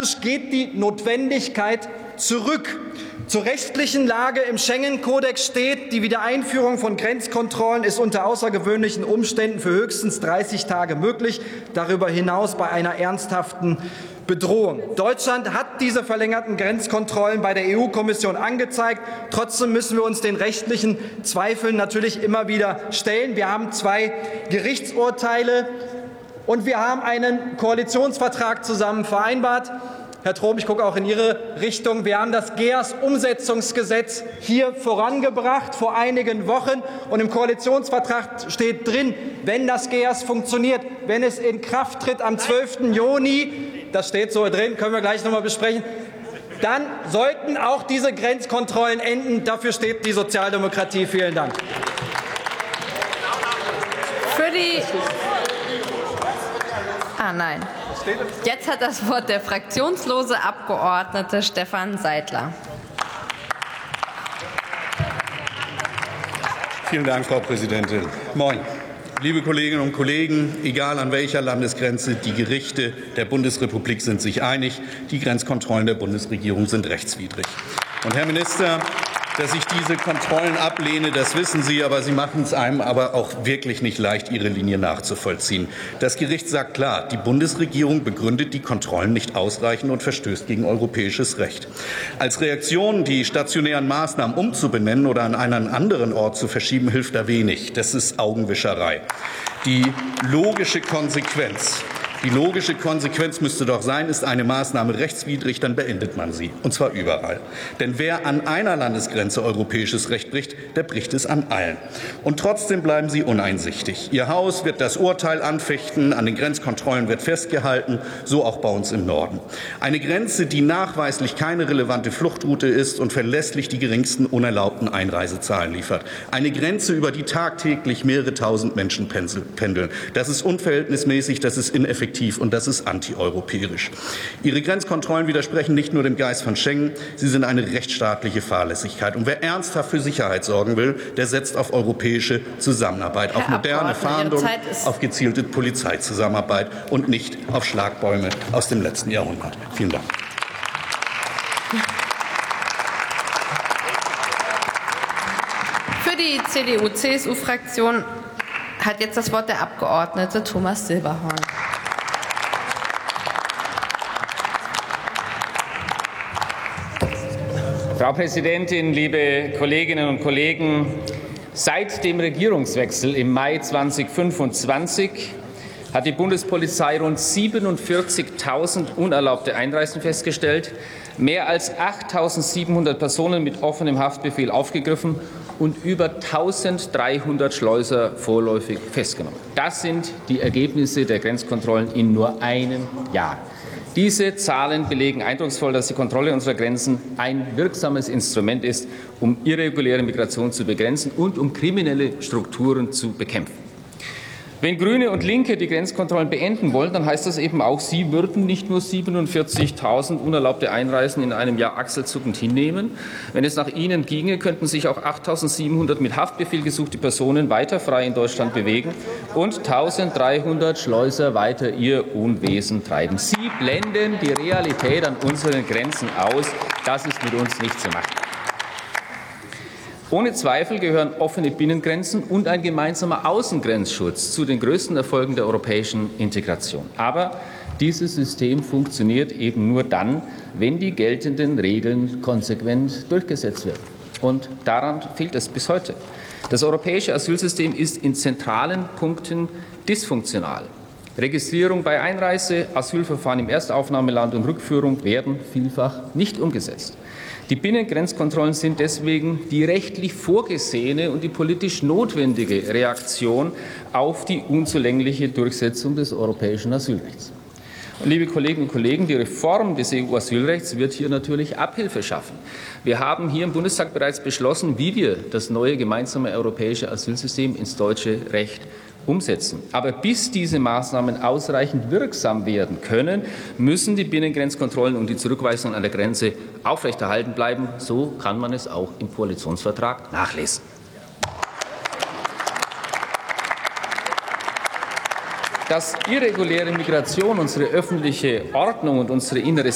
Faktisch geht die Notwendigkeit zurück. Zur rechtlichen Lage im Schengen-Kodex steht, die Wiedereinführung von Grenzkontrollen ist unter außergewöhnlichen Umständen für höchstens 30 Tage möglich, darüber hinaus bei einer ernsthaften Bedrohung. Deutschland hat diese verlängerten Grenzkontrollen bei der EU-Kommission angezeigt. Trotzdem müssen wir uns den rechtlichen Zweifeln natürlich immer wieder stellen. Wir haben 2 Gerichtsurteile und wir haben einen Koalitionsvertrag zusammen vereinbart. Herr Trom, ich gucke auch in Ihre Richtung. Wir haben das GEAS-Umsetzungsgesetz hier vorangebracht vor einigen Wochen. Und im Koalitionsvertrag steht drin, wenn das GEAS funktioniert, wenn es in Kraft tritt am 12. Juni, das steht so drin, können wir gleich noch mal besprechen, dann sollten auch diese Grenzkontrollen enden. Dafür steht die Sozialdemokratie. Vielen Dank. Nein. Jetzt hat das Wort der fraktionslose Abgeordnete Stefan Seidler. Vielen Dank, Frau Präsidentin. Moin. Liebe Kolleginnen und Kollegen, egal an welcher Landesgrenze, die Gerichte der Bundesrepublik sind sich einig, die Grenzkontrollen der Bundesregierung sind rechtswidrig. Und Herr Minister, dass ich diese Kontrollen ablehne, das wissen Sie, aber Sie machen es einem aber auch wirklich nicht leicht, Ihre Linie nachzuvollziehen. Das Gericht sagt klar, die Bundesregierung begründet die Kontrollen nicht ausreichend und verstößt gegen europäisches Recht. Als Reaktion, die stationären Maßnahmen umzubenennen oder an einen anderen Ort zu verschieben, hilft da wenig. Das ist Augenwischerei. Die logische Konsequenz müsste doch sein, ist eine Maßnahme rechtswidrig, dann beendet man sie. Und zwar überall. Denn wer an einer Landesgrenze europäisches Recht bricht, der bricht es an allen. Und trotzdem bleiben Sie uneinsichtig. Ihr Haus wird das Urteil anfechten, an den Grenzkontrollen wird festgehalten, so auch bei uns im Norden. Eine Grenze, die nachweislich keine relevante Fluchtroute ist und verlässlich die geringsten unerlaubten Einreisezahlen liefert. Eine Grenze, über die tagtäglich mehrere tausend Menschen pendeln. Das ist unverhältnismäßig, das ist ineffektiv. Und das ist antieuropäisch. Ihre Grenzkontrollen widersprechen nicht nur dem Geist von Schengen, sie sind eine rechtsstaatliche Fahrlässigkeit. Und wer ernsthaft für Sicherheit sorgen will, der setzt auf europäische Zusammenarbeit, auf moderne Fahndung, auf gezielte Polizeizusammenarbeit und nicht auf Schlagbäume aus dem letzten Jahrhundert. Vielen Dank. Für die CDU-CSU-Fraktion hat jetzt das Wort der Abgeordnete Thomas Silberhorn. Frau Präsidentin, liebe Kolleginnen und Kollegen! Seit dem Regierungswechsel im Mai 2025 hat die Bundespolizei rund 47.000 unerlaubte Einreisen festgestellt, mehr als 8.700 Personen mit offenem Haftbefehl aufgegriffen und über 1.300 Schleuser vorläufig festgenommen. Das sind die Ergebnisse der Grenzkontrollen in nur einem Jahr. Diese Zahlen belegen eindrucksvoll, dass die Kontrolle unserer Grenzen ein wirksames Instrument ist, um irreguläre Migration zu begrenzen und um kriminelle Strukturen zu bekämpfen. Wenn Grüne und Linke die Grenzkontrollen beenden wollen, dann heißt das eben auch, sie würden nicht nur 47.000 unerlaubte Einreisen in einem Jahr achselzuckend hinnehmen. Wenn es nach ihnen ginge, könnten sich auch 8.700 mit Haftbefehl gesuchte Personen weiter frei in Deutschland bewegen und 1.300 Schleuser weiter ihr Unwesen treiben. Sie blenden die Realität an unseren Grenzen aus. Das ist mit uns nicht zu machen. Ohne Zweifel gehören offene Binnengrenzen und ein gemeinsamer Außengrenzschutz zu den größten Erfolgen der europäischen Integration. Aber dieses System funktioniert eben nur dann, wenn die geltenden Regeln konsequent durchgesetzt werden. Und daran fehlt es bis heute. Das europäische Asylsystem ist in zentralen Punkten dysfunktional. Registrierung bei Einreise, Asylverfahren im Erstaufnahmeland und Rückführung werden vielfach nicht umgesetzt. Die Binnengrenzkontrollen sind deswegen die rechtlich vorgesehene und die politisch notwendige Reaktion auf die unzulängliche Durchsetzung des europäischen Asylrechts. Und liebe Kolleginnen und Kollegen, die Reform des EU-Asylrechts wird hier natürlich Abhilfe schaffen. Wir haben hier im Bundestag bereits beschlossen, wie wir das neue gemeinsame europäische Asylsystem ins deutsche Recht umsetzen. Aber bis diese Maßnahmen ausreichend wirksam werden können, müssen die Binnengrenzkontrollen und die Zurückweisung an der Grenze aufrechterhalten bleiben. So kann man es auch im Koalitionsvertrag nachlesen. Dass irreguläre Migration unsere öffentliche Ordnung und unsere innere